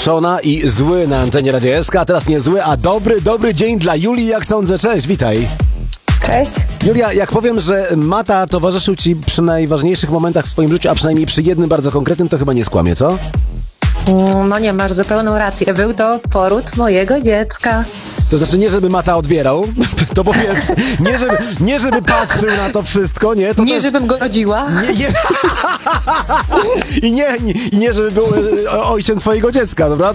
wystraszona i zły na antenie Radia SK, a teraz nie zły, a dobry dzień dla Julii, jak sądzę. Cześć, witaj. Cześć. Julia, jak powiem, że Mata towarzyszył ci przy najważniejszych momentach w twoim życiu, a przynajmniej przy jednym bardzo konkretnym, to chyba nie skłamie, co? No nie, masz zupełną rację. Był to poród mojego dziecka. To znaczy nie, żeby Mata odbierał, to po pierwsze, nie żeby patrzył na to wszystko, nie? To Nie, też, żebym go rodziła. I nie, żeby był ojcem twojego dziecka, dobra?